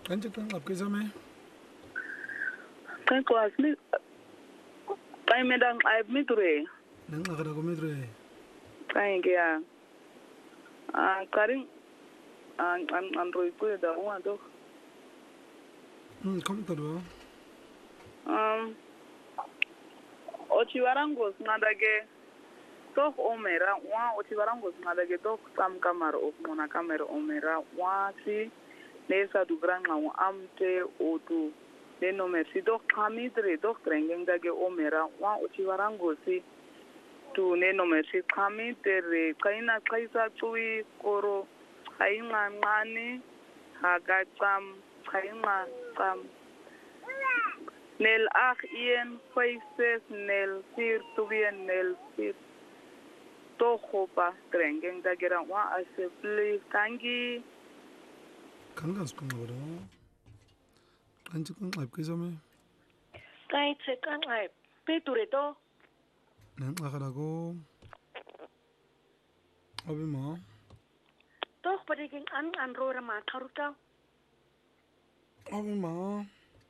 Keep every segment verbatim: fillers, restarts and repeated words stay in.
Kanti kanqaphi kesame? Kanqwas mi Kai medang ai mitre. Nanqaqada ko mitre. Kai ngia. Ah karing an an an roi ku da wa do. Hmm, kom tado. Um Ochiwarangos ngadage tok omera wa ochiwarangos ngadage tok sam kamar of mona kamera omera wa si nesa du granga wa amte otu de no merci dok kamidre dok trengeng dage omera wa ochiwarangosi tu ne no merci kamidre kaina kaisa tui koro kainga ngani hagacham kainga tam nel ach ien faces nel sir tubien nel sir tohopa trengeng dagera wa asepli kangi Kangas kanqaqada. Kanti kanqaphi kesame? Kai tse kanqai piture to Nanqaqada ko. Abima. to padiking an an rora ma tharuta Abima.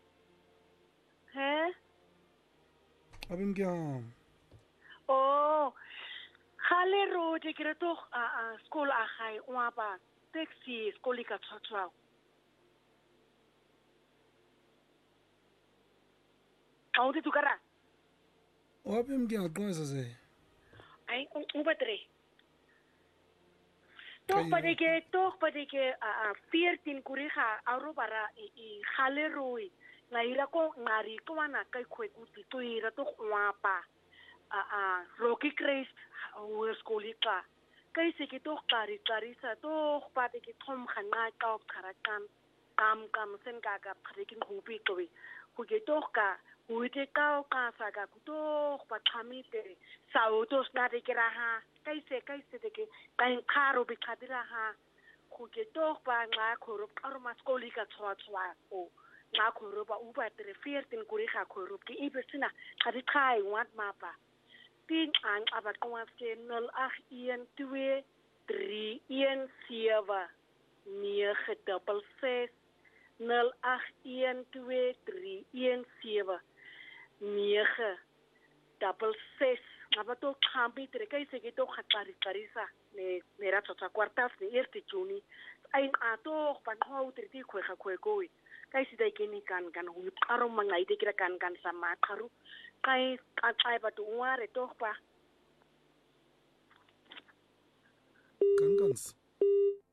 he Abim kya? oh khale ro de kira to a a school a khai wa ba taxi school ka tsatsa Audi tu kara Abim kya qasa se? ai u batre to Kaya- padike to padike a a fourteen kuri kha aro bara i i khale roi ngaira ko ngari to wana kai khwe ku ti to ira to wa pa a a rocky crest o school ka kai se ke to qari qari sa to pa de ke thom khana ka khara kan kam kam sen ka ka phrekin hupi to we ku ke to ka uite ka ka sa ka ku to pa khamite sa o to sna de ke raha kai se kai se de ke kai kharo bi khadira ha ku ke to pa nga khoro karo ma school ka tswa tswa o nga khoro ba u ba tre fourteen kuri kha khoro ke ibe sina khadi khai wat mapa tin ang abaqwas ke nul ag een twee drie een sewe nege dubbel ses nul ag een twee drie een sewe nege dubbel ses abato khambi tre kai se ke to khatari karisa ne mera tsatsa kwartas ne eerste juni ai ato pan ho tre ti khwe kha khwe koi kai si dai kini kan kan hu aro mangai de kira kan kan sama kharu kai ka tsai ba tu ngare to pa Kankans.